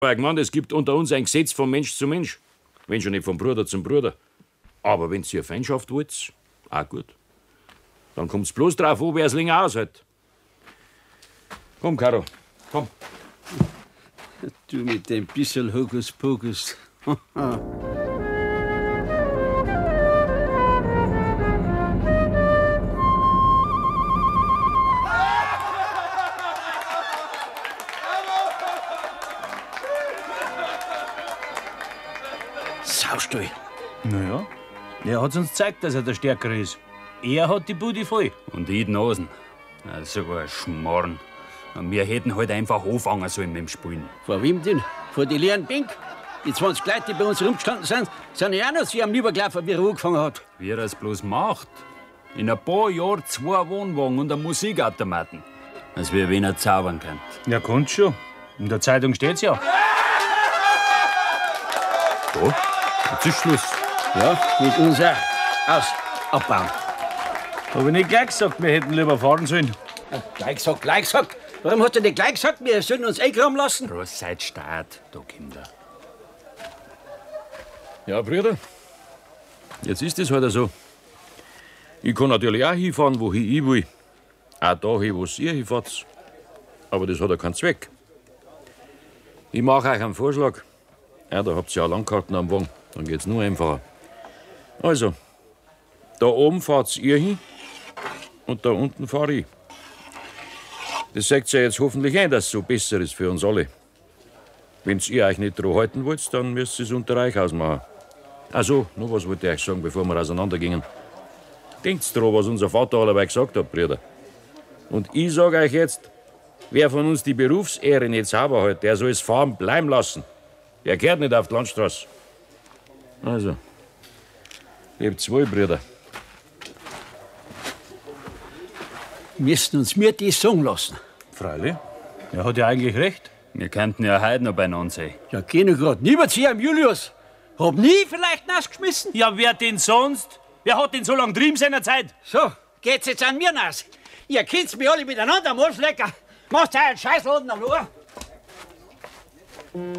Mann, es gibt unter uns ein Gesetz von Mensch zu Mensch. Wenn schon nicht von Bruder zum Bruder. Aber wenn ihr Feindschaft wollt, auch gut. Dann kommt's bloß drauf an, wer es länger aushält. Komm, Karo, komm. Du mit dem bisschen Hokuspokus. Saustall. Naja, er hat's uns gezeigt, dass er der Stärkere ist. Er hat die Bude voll. Und ich die Nasen. So ein Schmarrn. Wir hätten halt einfach anfangen sollen mit dem Spielen. Vor wem denn? Vor die leeren Bank? Die 20 Leute, die bei uns rumgestanden sind ja auch noch sie am Liebergelaufen, wie er angefangen hat. Wie er es bloß macht. In ein paar Jahren 2 Wohnwagen und einen Musikautomaten. Als wir wen er zaubern können. Ja, kannst schon. In der Zeitung steht's ja. So, jetzt ist Schluss. Ja, mit uns auch. Aus, abbauen. Hab ich nicht gleich gesagt, wir hätten lieber fahren sollen. Ja, gleich gesagt. Warum hat er nicht gleich gesagt, wir sollen uns eingraben lassen? Groß seid Staat, da Kinder. Ja, Brüder, jetzt ist es halt so. Ich kann natürlich auch hinfahren, wohin ich will. Auch dahin, wo ihr hinfahrt. Aber das hat ja keinen Zweck. Ich mache euch einen Vorschlag. Ja, da habt ihr ja Landkarten am Wagen. Dann geht's nur einfacher. Also, da oben fahrt ihr hin und da unten fahre ich. Das sagt ihr jetzt hoffentlich ein, dass es so besser ist für uns alle. Wenn ihr euch nicht dran halten wollt, dann müsst ihr es unter euch ausmachen. Ach so, noch was wollte ich euch sagen, bevor wir auseinandergingen. Denkt dran, was unser Vater allebei gesagt hat, Brüder. Und ich sage euch jetzt, wer von uns die Berufsehre nicht sauber hält, der soll es fahren bleiben lassen. Der gehört nicht auf die Landstraße. Also, lebt's wohl, Brüder. Müssten uns mir das sagen lassen. Freilich. Er hat ja eigentlich recht. Wir könnten ja heute noch beieinander sein. Ja, geh noch grad nieberziehen am Julius. Hab nie vielleicht nassgeschmissen? Ja, wer denn sonst? Wer hat denn so lange drüben seiner Zeit? So, geht's jetzt an mir nass. Ihr kennt's mich alle miteinander am Arschlecker. Macht's euren Scheißladen am Ohr.